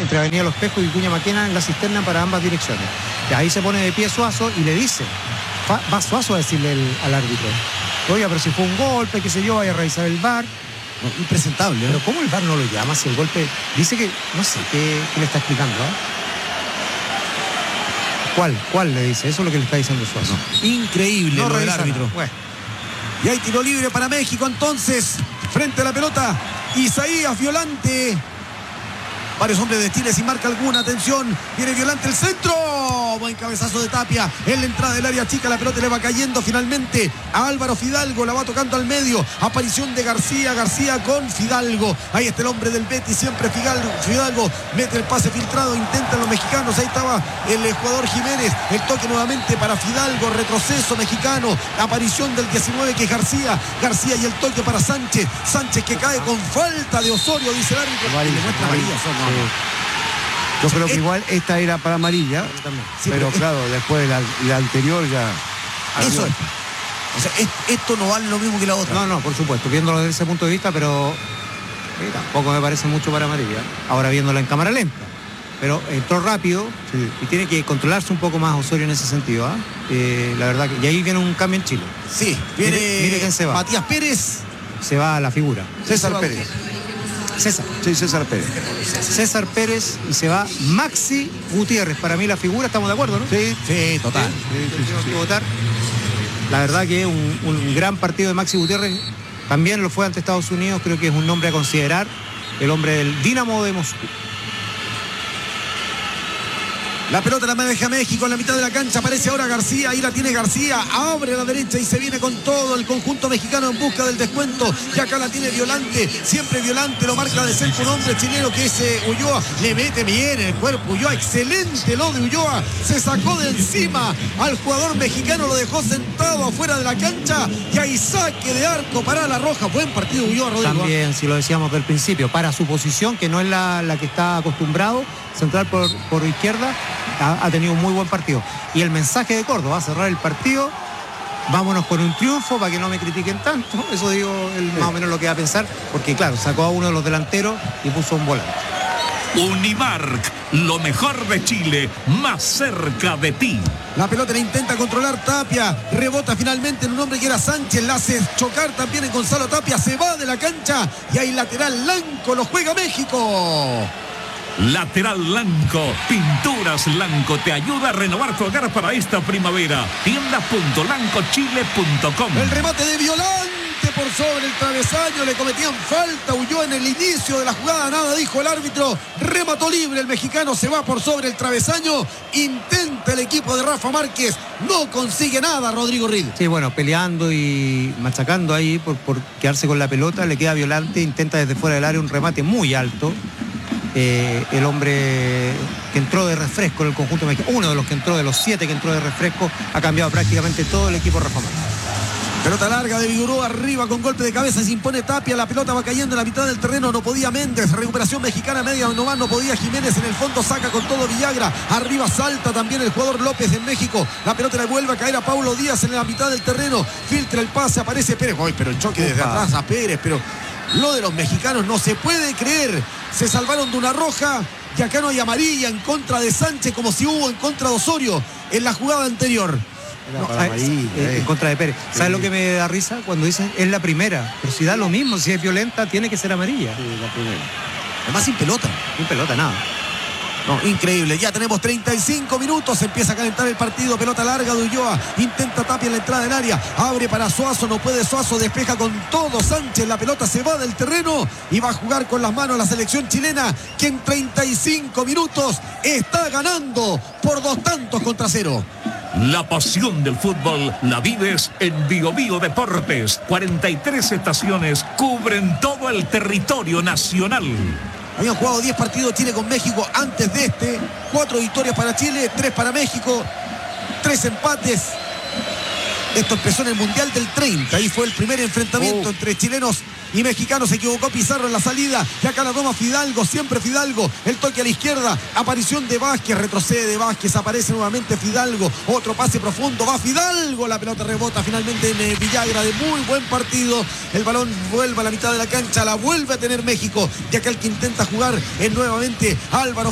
entre Avenida Los Espejos y Vicuña Maquena en la cisterna para ambas direcciones. Y ahí se pone de pie Suazo y le dice, va Suazo a decirle al árbitro, oiga, pero si fue un golpe, qué sé yo, vaya a revisar el VAR. No, impresentable, ¿eh? Pero ¿cómo el VAR no lo llama si el golpe? Dice que, no sé, ¿qué le está explicando? ¿Cuál le dice? Eso es lo que le está diciendo Suazo. No. Increíble No lo del revisa árbitro. nada. Bueno. Y hay tiro libre para México entonces. Frente a la pelota, Isaías Violante. Varios hombres de Chile sin marca alguna. Atención, viene Violante el centro. Buen cabezazo de Tapia en la entrada del área chica. La pelota le va cayendo finalmente a Álvaro Fidalgo. La va tocando al medio. Aparición de García. García con Fidalgo. Ahí está el hombre del Betis. Siempre Fidalgo mete el pase filtrado. Intentan los mexicanos. Ahí estaba el jugador Jiménez. El toque nuevamente para Fidalgo. Retroceso mexicano. Aparición del 19 que es García. García y el toque para Sánchez. Sánchez que cae con falta de Osorio, dice el árbitro. Y le muestra amarilla. Yo creo que igual esta era para amarilla, sí, pero claro, después la anterior ya... Eso es. O sea, esto no vale lo mismo que la otra. No, por supuesto, viéndolo desde ese punto de vista, pero tampoco me parece mucho para amarilla. Ahora viéndola en cámara lenta. Pero entró rápido, sí, y tiene que controlarse un poco más Osorio en ese sentido. La verdad que... Y ahí viene un cambio en Chile. Sí, viene mire quién se va. Matías Pérez. Se va a la figura. César Pérez. César Pérez. César Pérez y se va Maxi Gutiérrez. Para mí la figura, estamos de acuerdo, ¿no? Sí, total. Sí. La verdad que un gran partido de Maxi Gutiérrez. También lo fue ante Estados Unidos. Creo que es un nombre a considerar. El hombre del Dinamo de Moscú. La pelota la maneja México en la mitad de la cancha. Aparece ahora García. Ahí la tiene García. Abre a la derecha y se viene con todo el conjunto mexicano en busca del descuento. Y acá la tiene Violante. Siempre Violante lo marca de cerca un hombre chileno que es Ulloa. Le mete bien el cuerpo Ulloa. Excelente lo de Ulloa. Se sacó de encima al jugador mexicano. Lo dejó sentado afuera de la cancha. Y hay saque de arco para la Roja. Buen partido Ulloa, Rodrigo. También, si lo decíamos del principio, para su posición, que no es la que está acostumbrado, central por izquierda, ha tenido un muy buen partido. Y el mensaje de Córdoba, cerrar el partido, vámonos con un triunfo para que no me critiquen tanto. Eso digo, más o menos lo que va a pensar, porque claro, sacó a uno de los delanteros y puso un volante. Unimark, lo mejor de Chile, más cerca de ti. La pelota la intenta controlar Tapia, rebota finalmente en un hombre que era Sánchez, la hace chocar también en Gonzalo Tapia, se va de la cancha y hay lateral Lanco, lo juega México. Lateral Lanco, Pinturas Lanco te ayuda a renovar tu hogar para esta primavera. Tienda.lancochile.com. El remate de Violante por sobre el travesaño, le cometían falta, huyó en el inicio de la jugada, nada dijo el árbitro, remató libre el mexicano, se va por sobre el travesaño, intenta el equipo de Rafa Márquez, no consigue nada Rodrigo Reed. Sí, bueno, peleando y machacando ahí por quedarse con la pelota, le queda Violante, intenta desde fuera del área un remate muy alto. El hombre que entró de refresco en el conjunto mexicano, uno de los que entró, de los 7 que entró de refresco, ha cambiado prácticamente todo el equipo Rafa Márquez. Pelota larga de Vigoró arriba con golpe de cabeza, se impone Tapia, la pelota va cayendo en la mitad del terreno, no podía Méndez, recuperación mexicana media nomás, no podía Jiménez, en el fondo saca con todo Villagra, arriba salta también el jugador López de México, la pelota le vuelve a caer a Paulo Díaz en la mitad del terreno, filtra el pase, aparece Pérez, pero el choque desde atrás a Pérez, pero lo de los mexicanos no se puede creer, se salvaron de una roja y acá no hay amarilla en contra de Sánchez como si hubo en contra de Osorio en la jugada anterior. En contra de Pérez. ¿Sabes lo que me da risa? Cuando dicen es la primera, pero si da lo mismo, si es violenta tiene que ser amarilla. Sí, la primera. Además sin pelota. Sin pelota, nada. No, increíble, ya tenemos 35 minutos, empieza a calentar el partido, pelota larga de Ulloa, intenta Tapia en la entrada del área, abre para Suazo, no puede Suazo, despeja con todo Sánchez, la pelota se va del terreno y va a jugar con las manos la selección chilena, que en 35 minutos está ganando por 2-0. La pasión del fútbol la vives en Bio Bio Deportes. 43 estaciones cubren todo el territorio nacional. Habían jugado 10 partidos Chile con México antes de este. 4 victorias para Chile, 3 para México, 3 empates. Esto empezó en el Mundial del 30. Ahí fue el primer enfrentamiento entre chilenos y mexicanos. Se equivocó Pizarro en la salida. Y acá la toma Fidalgo, siempre Fidalgo. El toque a la izquierda. Aparición de Vázquez. Retrocede de Vázquez. Aparece nuevamente Fidalgo. Otro pase profundo. Va Fidalgo. La pelota rebota finalmente en Villagra. De muy buen partido. El balón vuelve a la mitad de la cancha. La vuelve a tener México. Y acá el que intenta jugar es nuevamente Álvaro